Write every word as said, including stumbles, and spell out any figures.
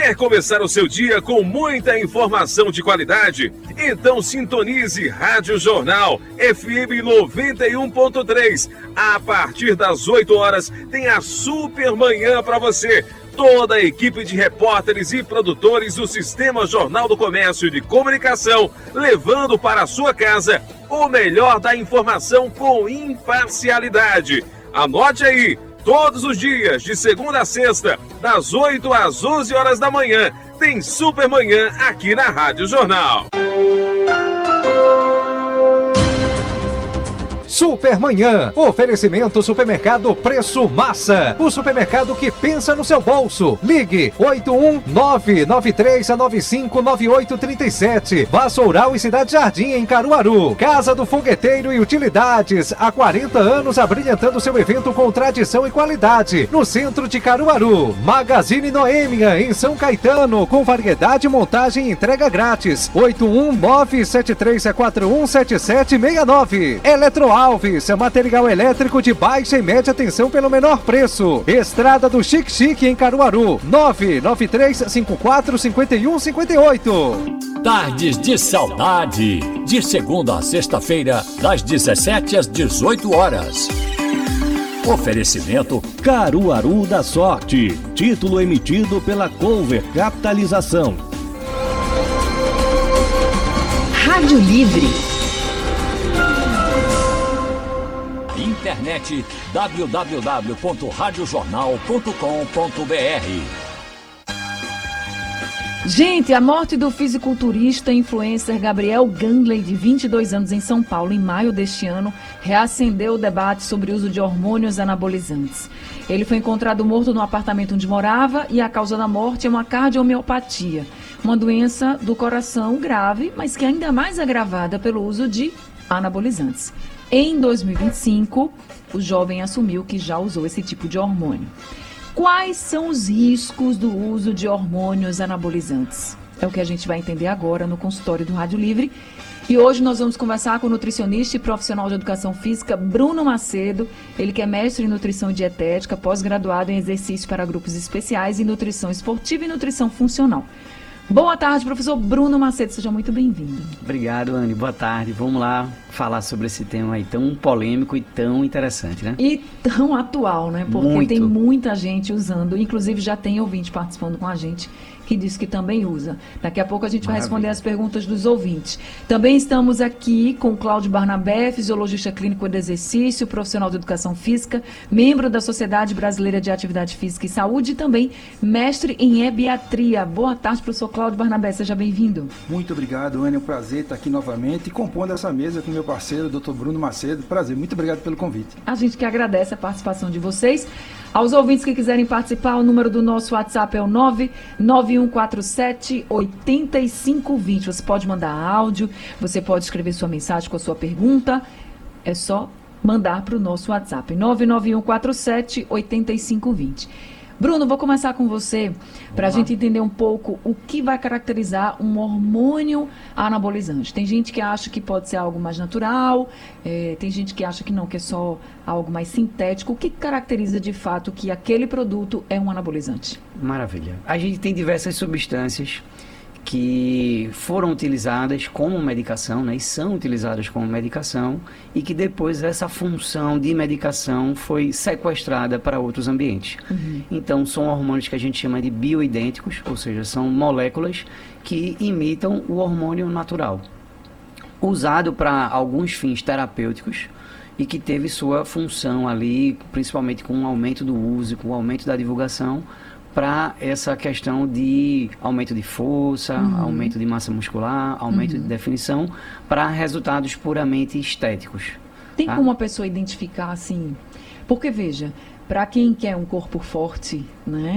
Quer começar o seu dia com muita informação de qualidade? Então sintonize Rádio Jornal F M noventa e um ponto três. A partir das oito horas tem a super manhã para você. Toda a equipe de repórteres e produtores do Sistema Jornal do Comércio de Comunicação, levando para a sua casa o melhor da informação com imparcialidade. Anote aí, todos os dias, de segunda a sexta, das oito às onze horas da manhã, tem Super Manhã aqui na Rádio Jornal. Supermanhã, oferecimento Supermercado Preço Massa, o supermercado que pensa no seu bolso. Ligue oito um nove nove três nove cinco nove oito três sete, Vassoural e Cidade Jardim em Caruaru. Casa do Fogueteiro e Utilidades, há quarenta anos abrilhantando seu evento com tradição e qualidade, no centro de Caruaru. Magazine Noêmia em São Caetano, com variedade, montagem e entrega grátis. oito um nove sete três quatro um sete sete seis nove. Eletroal Alves, material elétrico de baixa e média tensão pelo menor preço. Estrada do Chique Chique em Caruaru, nove nove três cinco quatro cinco um cinco oito. Tardes de Saudade, de segunda a sexta-feira, das dezessete às dezoito horas. Oferecimento Caruaru da Sorte, título emitido pela Cover Capitalização. Rádio Livre. Internet w w w ponto rádio jornal ponto com ponto b r. Gente, a morte do fisiculturista e influencer Gabriel Gangley, de vinte e dois anos, em São Paulo, em maio deste ano, reacendeu o debate sobre o uso de hormônios anabolizantes. Ele foi encontrado morto no apartamento onde morava e a causa da morte é uma cardiomiopatia, uma doença do coração grave, mas que é ainda mais agravada pelo uso de anabolizantes. Em dois mil e vinte e cinco, o jovem assumiu que já usou esse tipo de hormônio. Quais são os riscos do uso de hormônios anabolizantes? É o que a gente vai entender agora no consultório do Rádio Livre. E hoje nós vamos conversar com o nutricionista e profissional de educação física Bruno Macedo. Ele que é mestre em nutrição e dietética, pós-graduado em exercício para grupos especiais, em nutrição esportiva e nutrição funcional. Boa tarde, professor Bruno Macedo, seja muito bem-vindo. Obrigado, Anny, boa tarde. Vamos lá falar sobre esse tema aí tão polêmico e tão interessante, né? E tão atual, né? Porque Muito. Tem muita gente usando, inclusive já tem ouvinte participando com a gente que diz que também usa. Daqui a pouco a gente vai Maravilha. responder as perguntas dos ouvintes. Também estamos aqui com o Cláudio Barnabé, fisiologista clínico de exercício, profissional de educação física, membro da Sociedade Brasileira de Atividade Física e Saúde e também mestre em ebiatria. Boa tarde, professor Cláudio Barnabé, seja bem-vindo. Muito obrigado, Anny, é um prazer estar aqui novamente e compondo essa mesa com meu parceiro, doutor Bruno Macedo. Prazer, muito obrigado pelo convite. A gente que agradece a participação de vocês. Aos ouvintes que quiserem participar, o número do nosso WhatsApp é o nove nove um quatro sete oito cinco dois zero. Você pode mandar áudio, você pode escrever sua mensagem com a sua pergunta. É só mandar para o nosso WhatsApp, nove nove um quatro sete oito cinco dois zero. Bruno, vou começar com você para a gente entender um pouco o que vai caracterizar um hormônio anabolizante. Tem gente que acha que pode ser algo mais natural, é, tem gente que acha que não, que é só algo mais sintético. O que caracteriza de fato que aquele produto é um anabolizante? Maravilha. A gente tem diversas substâncias que foram utilizadas como medicação, né, e são utilizadas como medicação, e que depois essa função de medicação foi sequestrada para outros ambientes. Uhum. Então, são hormônios que a gente chama de bioidênticos, ou seja, são moléculas que imitam o hormônio natural, usado para alguns fins terapêuticos, e que teve sua função ali, principalmente com o aumento do uso, com o aumento da divulgação, para essa questão de aumento de força, uhum. aumento de massa muscular, aumento uhum. de definição, para resultados puramente estéticos. Tem tá? como a pessoa identificar assim? Porque, veja, para quem quer um corpo forte, né?